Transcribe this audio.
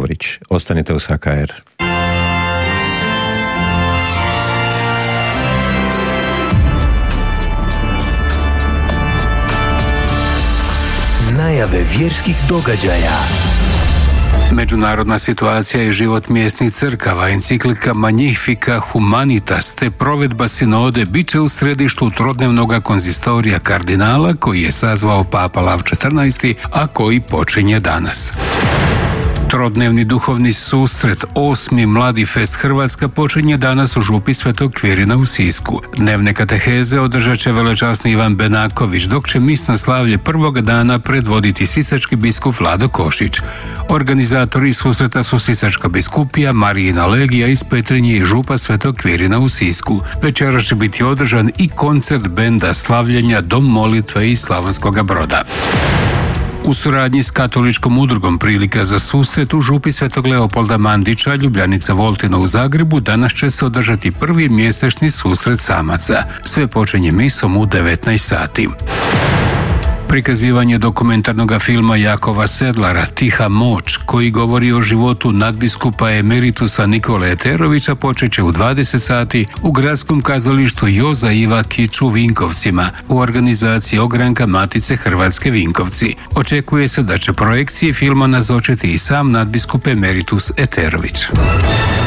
Lovrić. Ostanite uz HKR. Najave vjerskih događaja. Međunarodna situacija i život mjesnih crkava, enciklika Magnifica Humanitas te provedba sinode bit će u središtu trodnevnog konzistorija kardinala koji je sazvao Papa Lav XIV, a koji počinje danas. Trodnevni duhovni susret, 8. Mladi fest Hrvatska, počinje danas u župi Svetog Quirina u Sisku. Dnevne kateheze održat će velečasni Ivan Benaković, dok će misno slavlje prvoga dana predvoditi sisački biskup Vlado Košić. Organizatori susreta su Sisačka biskupija, Marijina legija iz Petrinje i župa Svetog Quirina u Sisku. Večeras će biti održan i koncert benda slavljenja Dom molitve iz Slavonskoga Broda. U suradnji s katoličkom udrugom Prilika za susret u župi Svetog Leopolda Mandića, Ljubljanica Voltino u Zagrebu, danas će se održati prvi mjesečni susret samaca. Sve počinje misom u 19 sati. Prikazivanje dokumentarnog filma Jakova Sedlara Tiha moć, koji govori o životu nadbiskupa emeritusa Nikole Eterovića, počet će u 20 sati u gradskom kazalištu Joza Ivakić u Vinkovcima u organizaciji Ogranka Matice Hrvatske Vinkovci. Očekuje se da će projekcije filma nazočiti i sam nadbiskup emeritus Eterović.